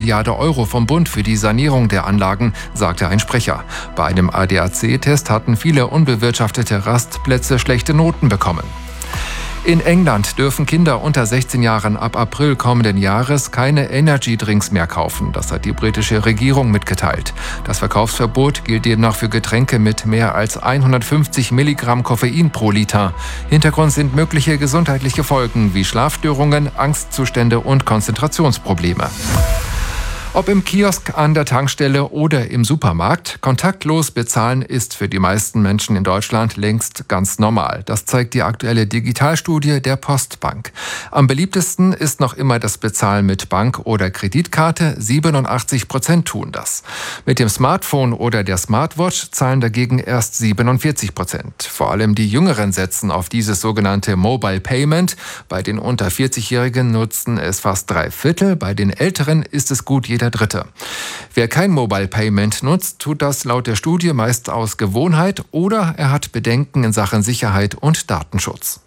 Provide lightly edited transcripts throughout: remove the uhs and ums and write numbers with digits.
Milliarde Euro vom Bund für die Sanierung der Anlagen, sagte ein Sprecher. Bei einem ADAC-Test hatten viele unbewirtschaftete Rastplätze schlechte Noten bekommen. In England dürfen Kinder unter 16 Jahren ab April kommenden Jahres keine Energy-Drinks mehr kaufen. Das hat die britische Regierung mitgeteilt. Das Verkaufsverbot gilt demnach für Getränke mit mehr als 150 Milligramm Koffein pro Liter. Hintergrund sind mögliche gesundheitliche Folgen wie Schlafstörungen, Angstzustände und Konzentrationsprobleme. Ob im Kiosk, an der Tankstelle oder im Supermarkt, kontaktlos bezahlen ist für die meisten Menschen in Deutschland längst ganz normal. Das zeigt die aktuelle Digitalstudie der Postbank. Am beliebtesten ist noch immer das Bezahlen mit Bank- oder Kreditkarte. 87% tun das. Mit dem Smartphone oder der Smartwatch zahlen dagegen erst 47%. Vor allem die Jüngeren setzen auf dieses sogenannte Mobile Payment. Bei den unter 40-Jährigen nutzen es fast 3/4. Bei den Älteren ist es gut jeder Dritte. Wer kein Mobile Payment nutzt, tut das laut der Studie meist aus Gewohnheit oder er hat Bedenken in Sachen Sicherheit und Datenschutz.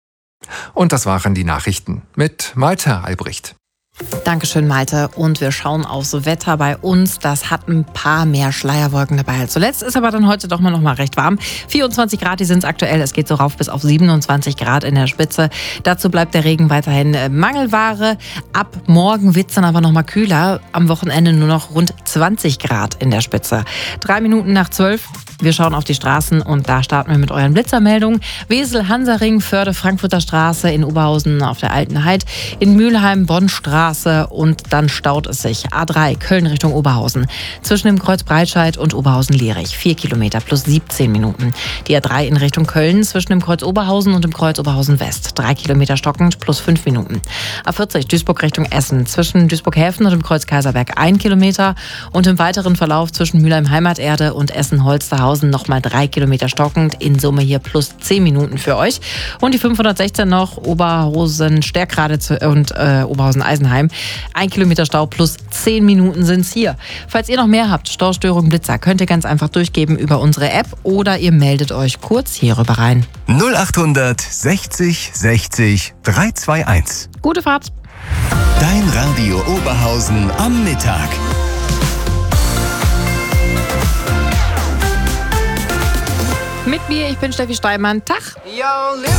Und das waren die Nachrichten mit Malte Albrecht. Dankeschön, Malte. Und wir schauen aufs Wetter bei uns. Das hat ein paar mehr Schleierwolken dabei als zuletzt. Ist aber dann heute doch noch mal recht warm. 24 Grad, die sind es aktuell. Es geht so rauf bis auf 27 Grad in der Spitze. Dazu bleibt der Regen weiterhin Mangelware. Ab morgen wird es dann aber noch mal kühler. Am Wochenende nur noch rund 20 Grad in der Spitze. 3 Minuten nach 12. Wir schauen auf die Straßen und da starten wir mit euren Blitzermeldungen. Wesel, Hansaring, Förde, Frankfurter Straße, in Oberhausen auf der Alten Heid, in Mülheim, Bonnstraße und dann staut es sich. A3, Köln Richtung Oberhausen. Zwischen dem Kreuz Breitscheid und Oberhausen-Lierich. 4 Kilometer plus 17 Minuten. Die A3 in Richtung Köln zwischen dem Kreuz Oberhausen und dem Kreuz Oberhausen West. 3 Kilometer stockend plus 5 Minuten. A40 Duisburg Richtung Essen. Zwischen Duisburg-Häfen und dem Kreuz Kaiserberg 1 Kilometer. Und im weiteren Verlauf zwischen Mülheim Heimaterde und Essen-Holsterhausen nochmal 3 Kilometer stockend. In Summe hier plus 10 Minuten für euch. Und die 516 noch Oberhausen-Stärkrade und Oberhausen-Eisenheim. 1 Kilometer Stau plus 10 Minuten sind's hier. Falls ihr noch mehr habt, Staustörungen, Blitzer, könnt ihr ganz einfach durchgeben über unsere App oder ihr meldet euch kurz hierüber rein. 0800 60 60 321. Gute Fahrt. Dein Radio Oberhausen am Mittag. Mit mir, ich bin Steffi Steinmann. Tag. Yo,